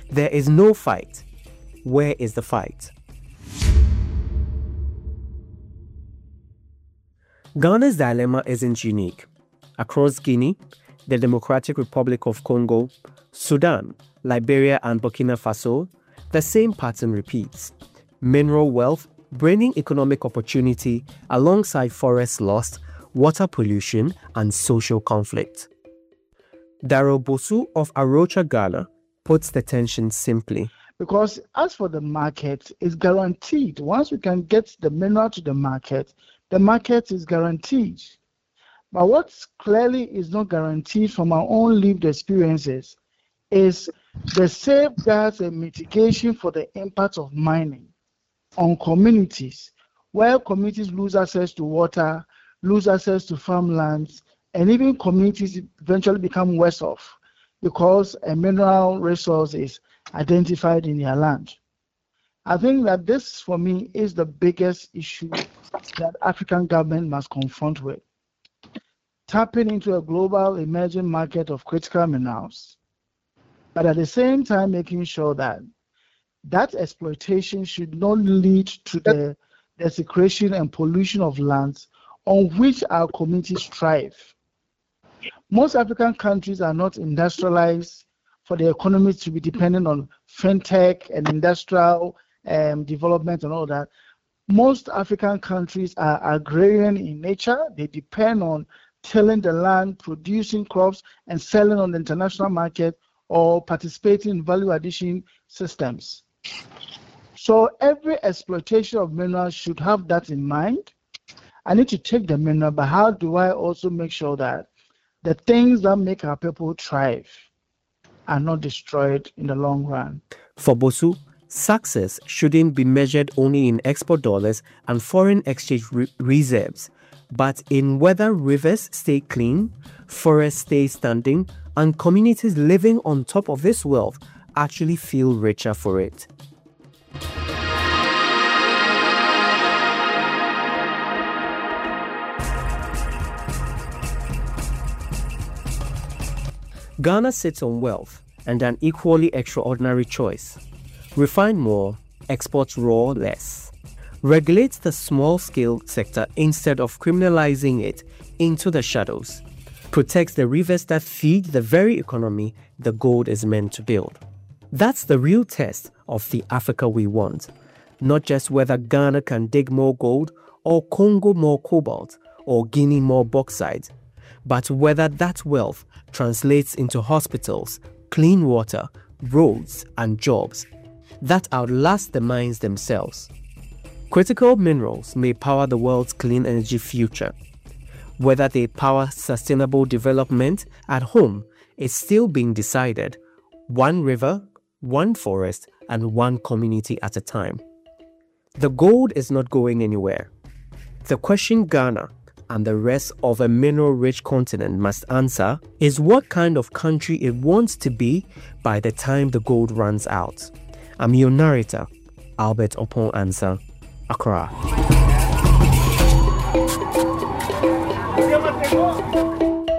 There is no fight. Where is the fight? Ghana's dilemma isn't unique. Across Guinea, the Democratic Republic of Congo, Sudan, Liberia, and Burkina Faso, the same pattern repeats. Mineral wealth bringing economic opportunity alongside forest loss, water pollution, and social conflict. Daryl Bosu of Arocha, Ghana, puts the tension simply. Because as for the market, it's guaranteed. Once we can get the mineral to the market is guaranteed. But what clearly is not guaranteed from our own lived experiences is the safeguards and mitigation for the impact of mining on communities, where communities lose access to water, lose access to farmlands, and even communities eventually become worse off because a mineral resource is identified in their land. I think that this, for me, is the biggest issue that African government must confront with. Tapping into a global emerging market of critical minerals, but at the same time making sure that that exploitation should not lead to the desecration and pollution of lands on which our communities thrive. Most African countries are not industrialized for the economy to be dependent on fintech and industrial development and all that. Most African countries are agrarian in nature. They depend on tilling the land, producing crops, and selling on the international market or participating in value addition systems. So every exploitation of minerals should have that in mind. I need to take the mineral, but how do I also make sure that the things that make our people thrive are not destroyed in the long run? For Bosu, success shouldn't be measured only in export dollars and foreign exchange reserves, but in whether rivers stay clean, forests stay standing, and communities living on top of this wealth actually feel richer for it. Ghana sits on wealth and an equally extraordinary choice. Refine more, export raw less. Regulate the small-scale sector instead of criminalizing it into the shadows. Protect the rivers that feed the very economy the gold is meant to build. That's the real test of the Africa we want. Not just whether Ghana can dig more gold, or Congo more cobalt, or Guinea more bauxite, but whether that wealth translates into hospitals, clean water, roads, and jobs that outlast the mines themselves. Critical minerals may power the world's clean energy future. Whether they power sustainable development at home is still being decided, one river, one forest, and one community at a time. The gold is not going anywhere. The question Ghana and the rest of a mineral-rich continent must answer is what kind of country it wants to be by the time the gold runs out. I'm your narrator, Albert Opon Ansah, Accra.